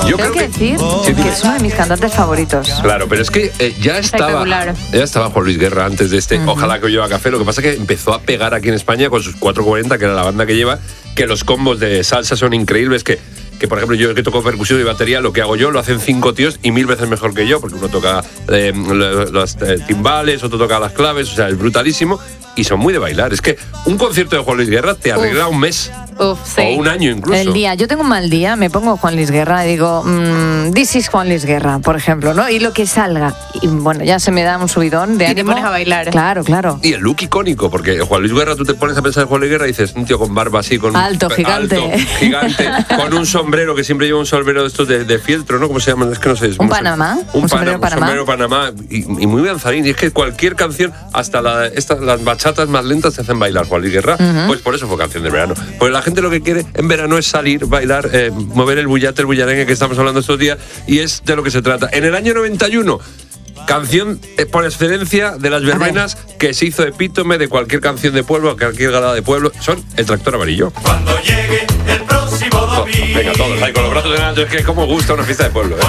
Tengo que decir que es uno de mis cantantes favoritos. Claro, pero es que ya estaba Juan Luis Guerra antes de este Ojalá que yo lleva café. Lo que pasa es que empezó a pegar aquí en España con sus 440, que era la banda que lleva, que los combos de salsa son increíbles, que por ejemplo yo que toco percusión y batería, lo que hago yo lo hacen 5 tíos y 1000 veces mejor que yo, porque uno toca los timbales, otro toca las claves, o sea, es brutalísimo y son muy de bailar. Es que un concierto de Juan Luis Guerra te arregla un mes. O un año incluso. El día, yo tengo un mal día, me pongo Juan Luis Guerra y digo, this is Juan Luis Guerra, por ejemplo, ¿no? Y lo que salga. Y bueno, ya se me da un subidón de ánimo. Y te pones a bailar. Claro, claro. Y el look icónico, porque Juan Luis Guerra, tú te pones a pensar en Juan Luis Guerra y dices, un tío con barba así, con alto, gigante, con un sombrero, que siempre lleva un sombrero de estos de fieltro, ¿no? ¿Cómo se llaman? Es que no sé. ¿Un Panamá? Un sombrero Panamá. Y muy danzarín. Y es que cualquier canción, hasta las bachatas más lentas, te hacen bailar Juan Luis Guerra. Pues por eso fue canción de verano. Porque la gente lo que quiere en verano es salir, bailar, mover el bullate, el bullarengue que estamos hablando estos días, y es de lo que se trata. En el año 91, canción por excelencia de las verbenas, que se hizo epítome de cualquier canción de pueblo, cualquier galada de pueblo, son El Tractor Amarillo. Cuando llegue el próximo domingo. Venga, todos ahí con los brazos en alto, es que como gusta una fiesta de pueblo, ¿eh?